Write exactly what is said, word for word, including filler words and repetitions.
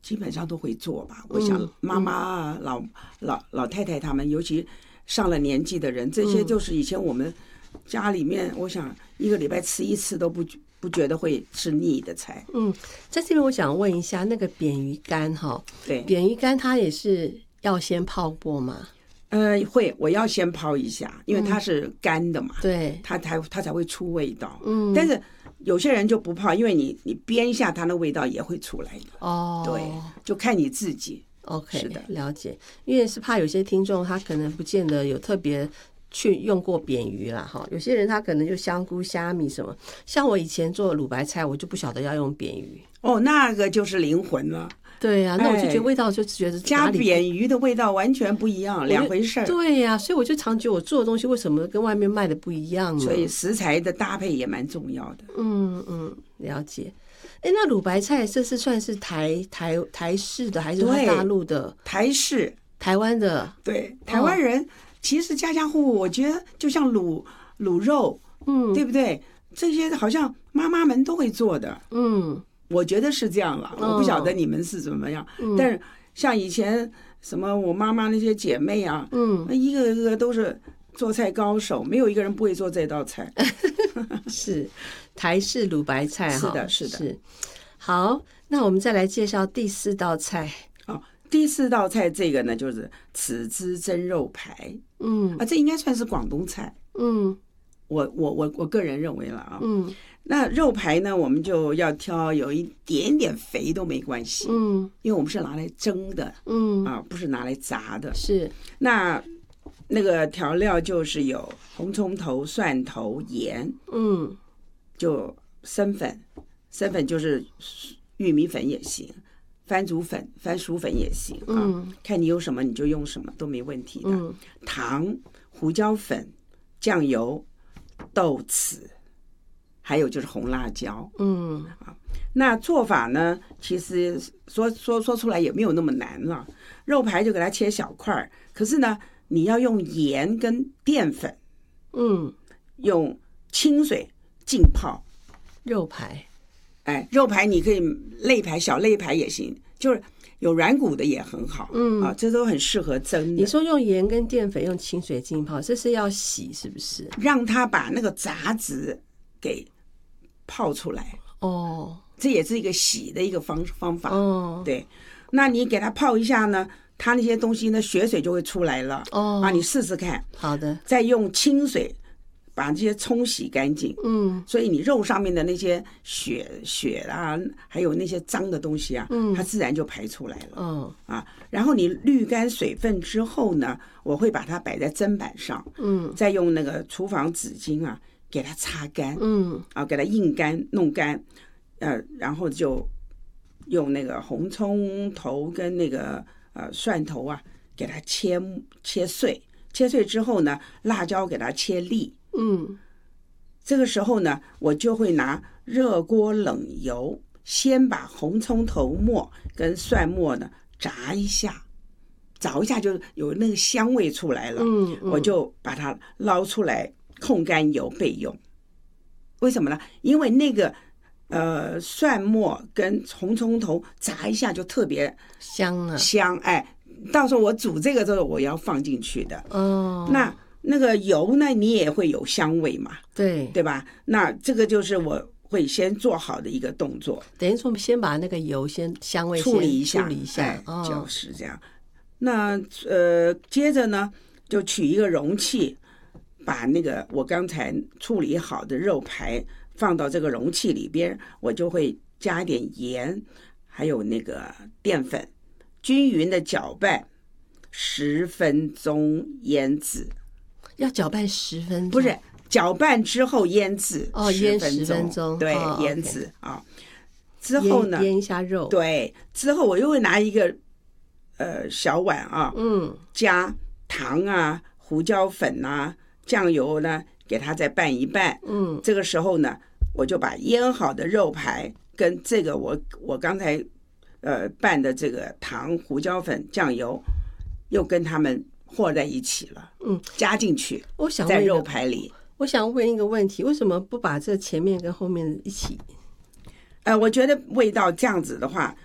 基本上都会做吧。我想妈妈啊、嗯、老老老太太他们，尤其上了年纪的人，这些就是以前我们家里面，我想一个礼拜吃一次都不不觉得会吃腻的菜。 嗯，在这边我想问一下，那个扁鱼干哈， 对， 扁鱼干它也是要先泡过吗？ 呃，会，我要先泡一下，因为它是干的嘛， 嗯、对， 它才它才会出味道。 嗯， 但是有些人就不泡，因为你你煸一下，它的味道也会出来的。 哦， 对，就看你自己。 OK， 是的， 了解。因为是怕有些听众他可能不见得有特别去用过扁鱼啦，哈，有些人他可能就香菇、虾米什么。像我以前做卤白菜，我就不晓得要用扁鱼。 哦，那个就是灵魂了。 对啊，那我就觉得味道就觉得加扁鱼的味道完全不一样，两回事儿。 对呀、啊，所以我就常觉得我做的东西为什么跟外面卖的不一样呢？ 所以食材的搭配也蛮重要的。 嗯嗯，了解。哎，那卤白菜这是算是台台台式的还是大陆的？ 台式， 台湾的。 对，台湾人、哦、其实家家户户，我觉得就像卤卤肉，嗯，对不对？这些好像妈妈们都会做的，嗯。我觉得是这样了，我不晓得你们是怎么样，嗯、但是像以前什么我妈妈那些姐妹啊，嗯，一个一个都是做菜高手，没有一个人不会做这道菜。 是台式卤白菜， 是的，是的。 是好，那我们再来介绍第四道菜。 哦，第四道菜这个呢，就是豉汁蒸肉排。嗯，啊，这应该算是广东菜。嗯，我我我我个人认为了啊。嗯。那肉排呢，我们就要挑有一点点肥都没关系，嗯，因为我们是拿来蒸的，嗯啊，不是拿来炸的。 是， 那那个调料就是有红葱头、蒜头、盐，嗯，就生粉，生粉就是玉米粉也行，番薯粉、番薯粉也行啊，嗯、看你有什么你就用什么都没问题的。嗯、糖、胡椒粉、酱油、豆豉。还有就是红辣椒，嗯啊，那做法呢，其实说说说出来也没有那么难了。肉排就给它切小块，可是呢，你要用盐跟淀粉，嗯，用清水浸泡肉排。 哎，肉排你可以肋排、小肋排也行，就是有软骨的也很好，嗯啊，这都很适合蒸的。 你说用盐跟淀粉用清水浸泡，这是要洗是不是？ 让它把那个杂质给泡出来哦， 这也是一个洗的一个方方法哦。对，那你给它泡一下呢，它那些东西呢血水就会出来了哦。啊，你试试看。 好的。 再用清水把这些冲洗干净。嗯。所以你肉上面的那些血血啊，还有那些脏的东西啊，嗯，它自然就排出来了。嗯。啊，然后你滤干水分之后呢，我会把它摆在砧板上。嗯。再用那个厨房纸巾啊。给它擦干，嗯，啊，给它印干、弄干，呃，然后就用那个红葱头跟那个呃蒜头啊，给它切切碎，切碎之后呢，辣椒给它切粒，嗯，这个时候呢，我就会拿热锅冷油，先把红葱头末跟蒜末呢炸一下，炸一下就有那个香味出来了，嗯，嗯我就把它捞出来。控干油备用，为什么呢？因为那个呃蒜末跟红葱头炸一下就特别香了， 香哎，到时候我煮这个时候我要放进去的哦。那那个油呢，你也会有香味嘛， 对对吧？那这个就是我会先做好的一个动作， 等于说先把那个油先香味先处理一下， 处理一下， 哎哦、就是这样。那呃接着呢，就取一个容器。把那个我刚才处理好的肉排放到这个容器里边，我就会加一点盐，还有那个淀粉，均匀的搅拌，十分钟腌制。 要搅拌十分钟？ 不是，搅拌之后腌制哦，腌十分钟， 对， 哦、 腌制啊、哦。之后呢， 腌一下肉。 对，之后我又会拿一个呃小碗啊，嗯，加糖啊、胡椒粉啊。酱油呢，给它再拌一拌。嗯，这个时候呢，我就把腌好的肉排跟这个我我刚才呃拌的这个糖、胡椒粉、酱油，又跟它们和在一起了。嗯，加进去。 我想在肉排里。 我想问一个问题，为什么不把这前面跟后面一起？ 呃，我觉得味道这样子的话，